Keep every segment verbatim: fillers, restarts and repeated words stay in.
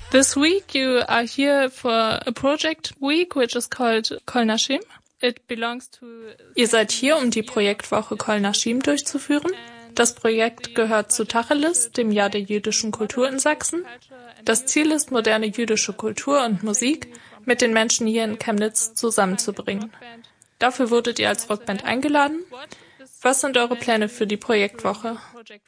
This week you are here for a project week which is called Kol Nashim. It belongs to Ihr seid hier, um die Projektwoche Kol Nashim durchzuführen. Das Projekt gehört zu Tacheles, dem Jahr der jüdischen Kultur in Sachsen. Das Ziel ist, moderne jüdische Kultur und Musik mit den Menschen hier in Chemnitz zusammenzubringen. Dafür wurdet ihr als Rockband eingeladen. Was sind eure Pläne für die Projektwoche?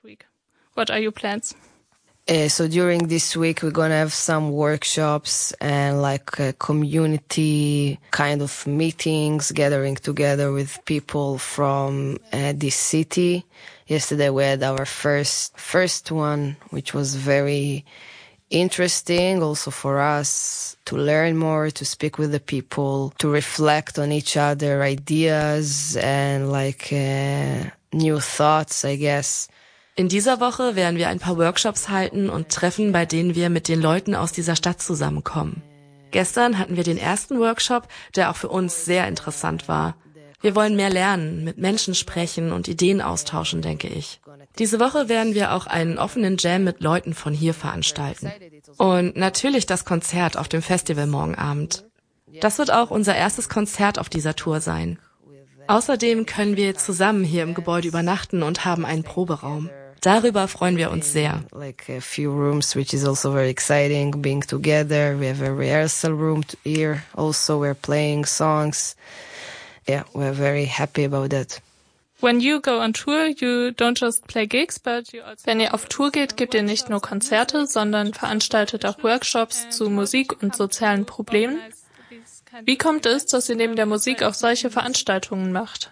What are your plans? Uh, so during this week we're gonna have some workshops and like uh, community kind of meetings, gathering together with people from uh, this city. Yesterday we had our first first one, which was very interesting also for us to learn more, to speak with the people, to reflect on each other ideas and like uh, new thoughts, I guess. In dieser Woche werden wir ein paar Workshops halten und Treffen, bei denen wir mit den Leuten aus dieser Stadt zusammenkommen. Gestern hatten wir den ersten Workshop, der auch für uns sehr interessant war. Wir wollen mehr lernen, mit Menschen sprechen und Ideen austauschen, denke ich. Diese Woche werden wir auch einen offenen Jam mit Leuten von hier veranstalten. Und natürlich das Konzert auf dem Festival morgen Abend. Das wird auch unser erstes Konzert auf dieser Tour sein. Außerdem können wir zusammen hier im Gebäude übernachten und haben einen Proberaum. Darüber freuen wir uns sehr. Like a few rooms, which is also very exciting, being together. We have a rehearsal room here. Also, we're playing songs. Yeah, we're very happy about that. When you go on tour, you don't just play gigs, but you also Wenn ihr auf Tour geht, gebt ihr nicht nur Konzerte, sondern veranstaltet auch Workshops zu Musik und sozialen Problemen. Wie kommt es, dass ihr neben der Musik auch solche Veranstaltungen macht?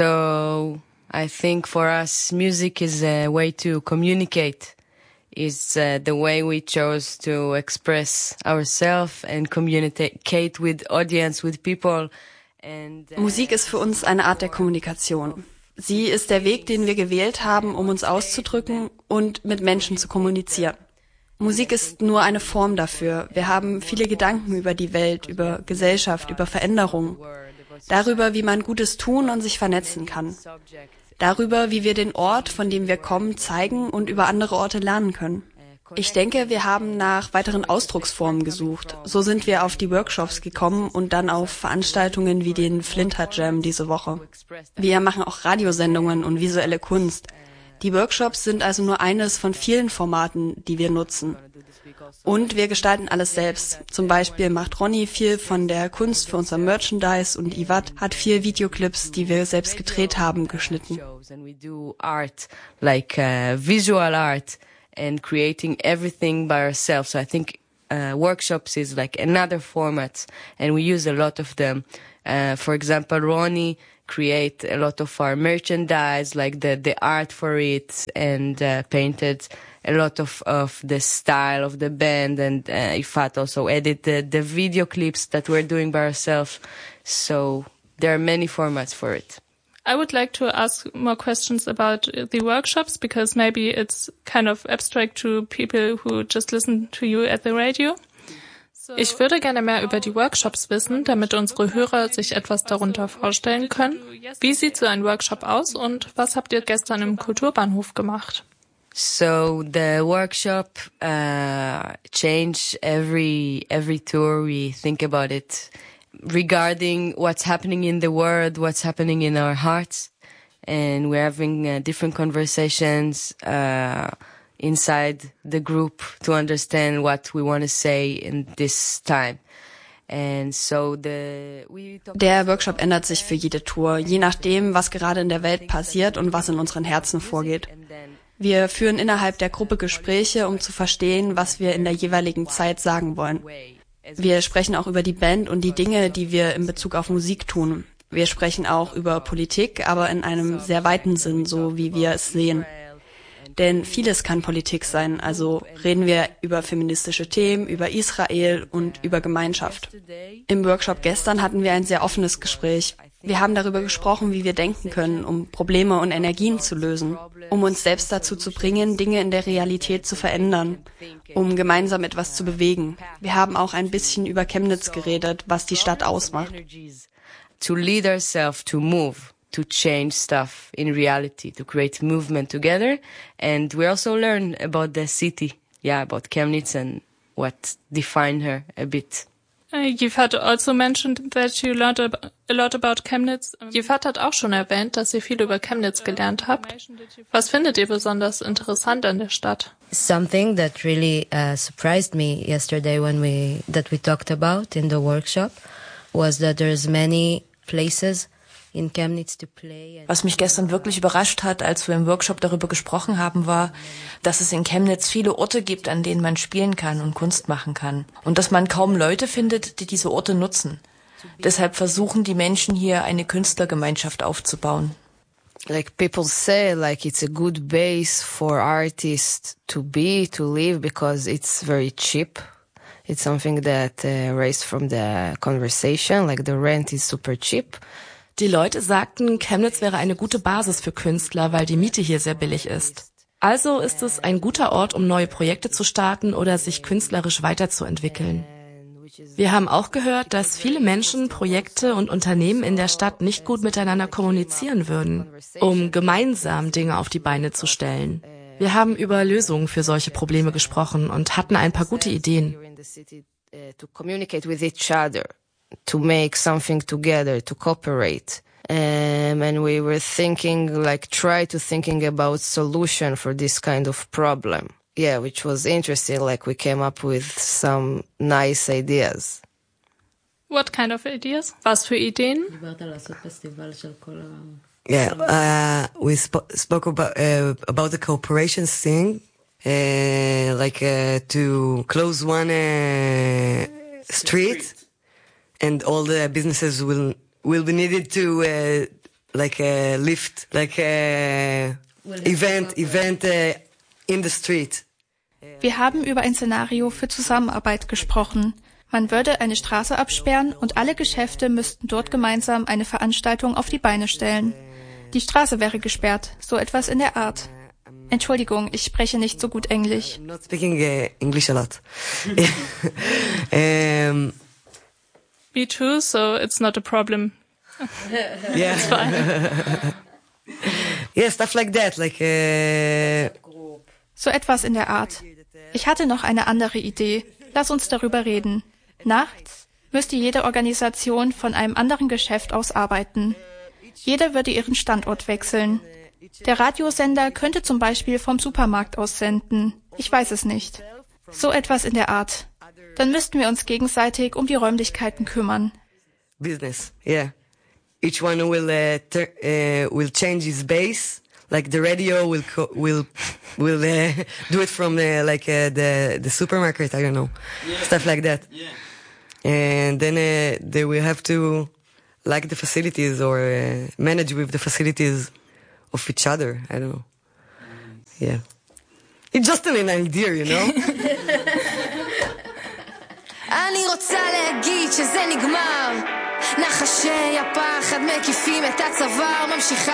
So, I think for us, music is a way to communicate. It's uh, the way we chose to express ourselves and communicate with audience, with people. And, uh, Musik ist für uns eine Art der Kommunikation. Sie ist der Weg, den wir gewählt haben, um uns auszudrücken und mit Menschen zu kommunizieren. Musik ist nur eine Form dafür. Wir haben viele Gedanken über die Welt, über Gesellschaft, über Veränderungen. Darüber, wie man Gutes tun und sich vernetzen kann. Darüber, wie wir den Ort, von dem wir kommen, zeigen und über andere Orte lernen können. Ich denke, wir haben nach weiteren Ausdrucksformen gesucht. So sind wir auf die Workshops gekommen und dann auf Veranstaltungen wie den Flinter Jam diese Woche. Wir machen auch Radiosendungen und visuelle Kunst. Die Workshops sind also nur eines von vielen Formaten, die wir nutzen. Und wir gestalten alles selbst. Zum Beispiel macht Ronny viel von der Kunst für unser Merchandise und Ivat hat vier Videoclips, die wir selbst gedreht haben, geschnitten. And creating everything by ourselves. So I think uh, workshops is like another format, and we use a lot of them. Uh, for example, Ronnie create a lot of our merchandise, like the the art for it, and uh, painted a lot of of the style of the band. And uh, Ifat also edited the video clips that we're doing by ourselves. So there are many formats for it. I would like to ask more questions about the workshops because maybe it's kind of abstract to people who just listen to you at the radio. Ich würde gerne mehr über die Workshops wissen, damit unsere Hörer sich etwas darunter vorstellen können. Wie sieht so ein Workshop aus und was habt ihr gestern im Kulturbahnhof gemacht? So the workshop uh, change every every tour. We think about it regarding what's happening in the world, what's happening in our hearts, and we're having uh, different conversations uh, inside the group to understand what we want to say in this time. And so the, we der Workshop ändert sich für jede Tour, je nachdem, was gerade in der Welt passiert und was in unseren Herzen vorgeht. Wir führen innerhalb der Gruppe Gespräche, um zu verstehen, was wir in der jeweiligen Zeit sagen wollen. Wir sprechen auch über die Band und die Dinge, die wir in Bezug auf Musik tun. Wir sprechen auch über Politik, aber in einem sehr weiten Sinn, so wie wir es sehen. Denn vieles kann Politik sein, also reden wir über feministische Themen, über Israel und über Gemeinschaft. Im Workshop gestern hatten wir ein sehr offenes Gespräch. Wir haben darüber gesprochen, wie wir denken können, um Probleme und Energien zu lösen, um uns selbst dazu zu bringen, Dinge in der Realität zu verändern, um gemeinsam etwas zu bewegen. Wir haben auch ein bisschen über Chemnitz geredet, was die Stadt ausmacht. To lead ourselves to move, to change stuff in reality, to create movement together, and we also learn about the city, yeah, about Chemnitz and what defined her a bit. You've had also mentioned that you learned a lot about Chemnitz. Yvette hat auch schon erwähnt, dass ihr viel über Chemnitz gelernt habt. Was findet ihr besonders interessant an der Stadt? Something that really uh, surprised me yesterday when we that we talked about in the workshop was that there's many places in Chemnitz to play. Was mich gestern wirklich überrascht hat, als wir im Workshop darüber gesprochen haben, war, dass es in Chemnitz viele Orte gibt, an denen man spielen kann und Kunst machen kann. Und dass man kaum Leute findet, die diese Orte nutzen. Deshalb versuchen die Menschen hier, eine Künstlergemeinschaft aufzubauen. Like people say, like it's a good base for artists to be, to live, because it's very cheap. It's something that uh, raised from the conversation, like the rent is super cheap. Die Leute sagten, Chemnitz wäre eine gute Basis für Künstler, weil die Miete hier sehr billig ist. Also ist es ein guter Ort, um neue Projekte zu starten oder sich künstlerisch weiterzuentwickeln. Wir haben auch gehört, dass viele Menschen, Projekte und Unternehmen in der Stadt nicht gut miteinander kommunizieren würden, um gemeinsam Dinge auf die Beine zu stellen. Wir haben über Lösungen für solche Probleme gesprochen und hatten ein paar gute Ideen. To make something together, to cooperate. Um, and we were thinking, like, try to thinking about solution for this kind of problem. Yeah, which was interesting. Like, we came up with some nice ideas. What kind of ideas? Was für Ideen? Yeah, uh, we sp- spoke about, uh, about the cooperation thing, uh, like, uh, to close one, uh, street. And all the businesses will will be needed to uh, like uh, lift like uh, event event uh, in the street. Wir haben über ein Szenario für Zusammenarbeit gesprochen. Man würde eine Straße absperren und alle Geschäfte müssten dort gemeinsam eine Veranstaltung auf die Beine stellen. Die Straße wäre gesperrt, so etwas in der Art. Entschuldigung, ich spreche nicht so gut Englisch. I'm not speaking uh, English a lot. um, Me too, so it's not a problem. Yeah. It's fine. Yeah, stuff like that, like uh... So etwas in der Art. Ich hatte noch eine andere Idee. Lass uns darüber reden. Nachts müsste jede Organisation von einem anderen Geschäft aus arbeiten. Jeder würde ihren Standort wechseln. Der Radiosender könnte zum Beispiel vom Supermarkt aus senden. Ich weiß es nicht. So etwas in der Art. Dann müssten wir uns gegenseitig um die Räumlichkeiten kümmern. Business, yeah. Each one will uh, ter- uh, will change his base. Like the radio will co- will will uh, do it from uh, like uh, the the supermarket. I don't know, yeah. Stuff like that. Yeah. And then uh, they will have to like the facilities or uh, manage with the facilities of each other. I don't know. Yeah. It's just an idea, you know. אני רוצה להגיד שזה נגמר, נחשי הפחד מקיפים את הצוואר, ממשיכה